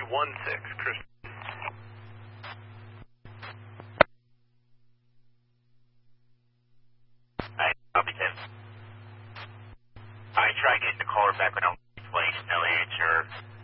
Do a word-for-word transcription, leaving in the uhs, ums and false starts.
one six, Chris. I copy ten. I tried getting the caller back when I was placed, no answer.